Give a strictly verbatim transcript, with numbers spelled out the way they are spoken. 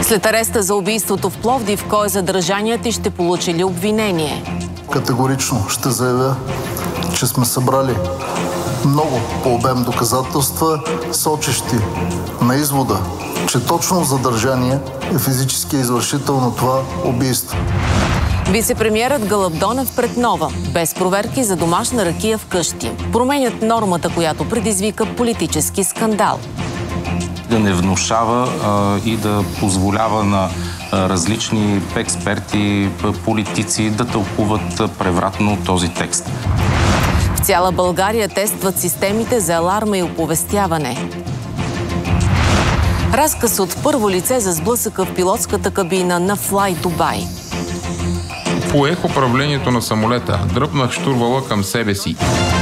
След ареста за убийството в Пловдив, кой е задържаният и ще получи ли обвинение? Категорично ще заявя, че сме събрали много по обем доказателства, сочещи на извода, че точно задържание е физически извършител на това убийство. Вицепремиерът Гълъб Донев пред нова, без проверки за домашна ракия вкъщи. Променят нормата, която предизвика политически скандал. Да не внушава а, и да позволява на а, различни експерти, политици да тълкуват превратно този текст. В цяла България тестват системите за аларма и оповестяване. Разказ от първо лице за сблъсъка в пилотската кабина на Fly Dubai. Поех управлението на самолета, дръпнах щурвала към себе си.